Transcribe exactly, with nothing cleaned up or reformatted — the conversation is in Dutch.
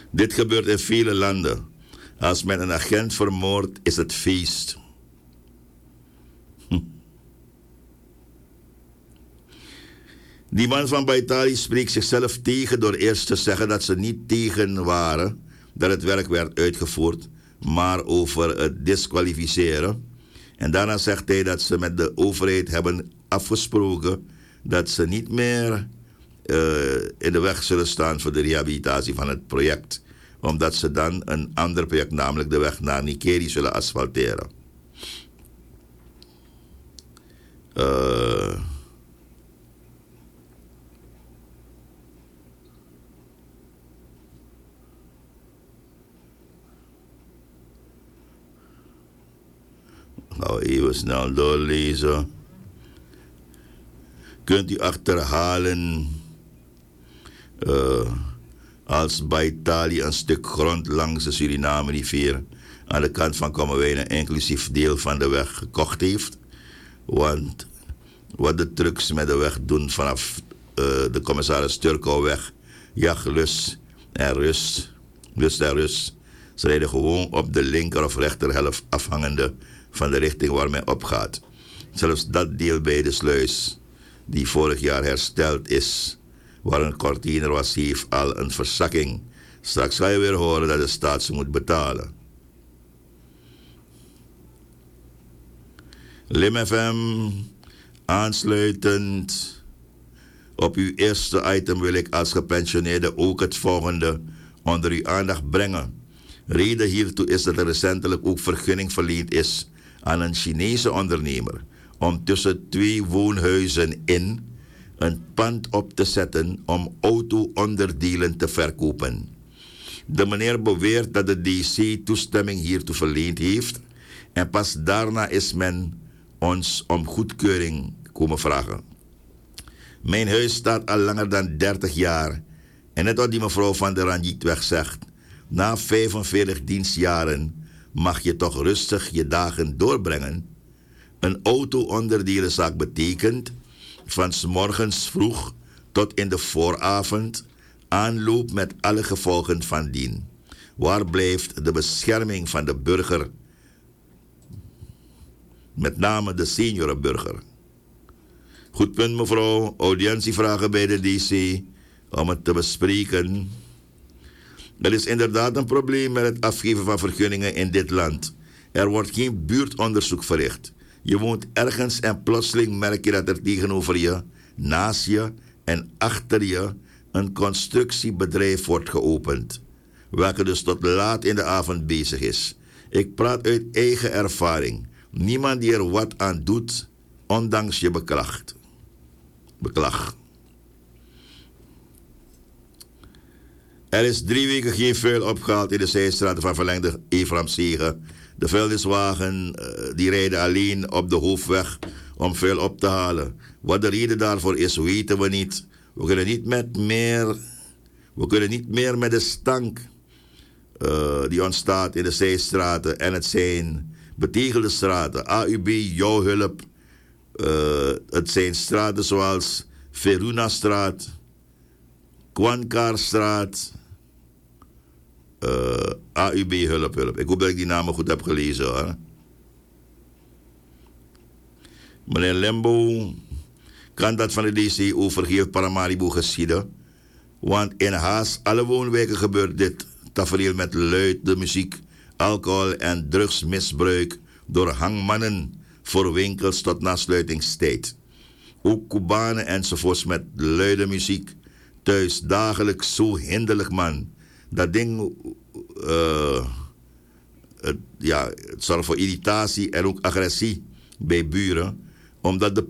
Dit gebeurt in vele landen. Als men een agent vermoordt, is het feest. Hm. Die man van Baitali spreekt zichzelf tegen door eerst te zeggen dat ze niet tegen waren dat het werk werd uitgevoerd, maar over het disqualificeren. En daarna zegt hij dat ze met de overheid hebben afgesproken dat ze niet meer uh, in de weg zullen staan voor de rehabilitatie van het project, omdat ze dan een ander project, namelijk de weg naar Nikeri, zullen asfalteren. Uh, Nou, even snel doorlezen. Kunt u achterhalen uh, als Baitali een stuk grond langs de Suriname-rivier aan de kant van Kommerwijnen, inclusief deel van de weg, gekocht heeft? Want wat de trucks met de weg doen vanaf uh, de commissaris Turkouweg, Jachtlust en Rust, Lust en Rust, ze rijden gewoon op de linker of rechterhelft afhangende van de richting waar men opgaat. Zelfs dat deel bij de sluis, die vorig jaar hersteld is, waar een container was, heeft al een verzakking. Straks ga je weer horen dat de staat ze moet betalen. Lim F M, aansluitend op uw eerste item wil ik als gepensioneerde ook het volgende onder uw aandacht brengen. Reden hiertoe is dat er recentelijk ook vergunning verleend is aan een Chinese ondernemer om tussen twee woonhuizen in een pand op te zetten om auto-onderdelen te verkopen. De meneer beweert dat de D C toestemming hiertoe verleend heeft en pas daarna is men ons om goedkeuring komen vragen. Mijn huis staat al langer dan dertig jaar en net wat die mevrouw van der Ranjitweg zegt, na vijfenveertig dienstjaren mag je toch rustig je dagen doorbrengen. Een auto-onderdelenzaak betekent van 's morgens vroeg tot in de vooravond aanloop met alle gevolgen van dien. Waar blijft de bescherming van de burger, met name de seniorenburger? Goed punt, mevrouw. Audiëntievragen bij de D C om het te bespreken. Er is inderdaad een probleem met het afgeven van vergunningen in dit land. Er wordt geen buurtonderzoek verricht. Je woont ergens en plotseling merk je dat er tegenover je, naast je en achter je een constructiebedrijf wordt geopend, welke dus tot laat in de avond bezig is. Ik praat uit eigen ervaring. Niemand die er wat aan doet, ondanks je beklacht. Beklag. Er is drie weken geen vuil opgehaald in de zijstraten van verlengde Ephraimzege. De vuilniswagen uh, die rijden alleen op de hoofdweg om vuil op te halen. Wat de reden daarvoor is, weten we niet. We kunnen niet met meer, we kunnen niet meer met de stank uh, die ontstaat in de zijstraten. En het zijn betegelde straten. A U B, jouw hulp. Uh, het zijn straten zoals Veruna-straat, Kwankaarstraat, uh, A U B hulp, hulp. Ik hoop dat ik die namen goed heb gelezen, hoor. Meneer Lembo, kan dat van de D C overgeven Paramaribo geschieden? Want in haast alle woonwijken gebeurt dit tafereel met luide muziek, alcohol en drugsmisbruik door hangmannen voor winkels tot na sluitingstijd. Ook Cubanen enzovoorts met luide muziek. Thuis dagelijks zo hinderlijk, man. Dat ding, uh, het, ja, het zorgt voor irritatie en ook agressie bij buren, omdat de